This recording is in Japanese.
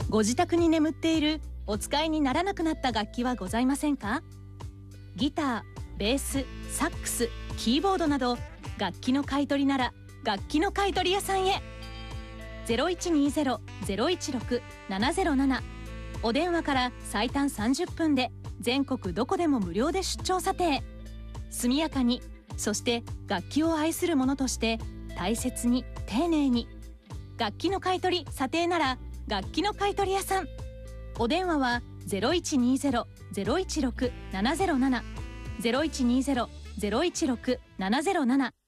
ご自宅に眠っているお使いにならなくなった楽器はございませんか？ギター、ベース、サックス、キーボードなど楽器の買い取りなら楽器の買い取り屋さんへ。0120-016-707お電話から最短30分で全国どこでも無料で出張査定。速やかに、そして楽器を愛する者として大切に丁寧に。楽器の買い取り査定なら楽器の買い取り屋さん。お電話は0120-016-707 0120-016-707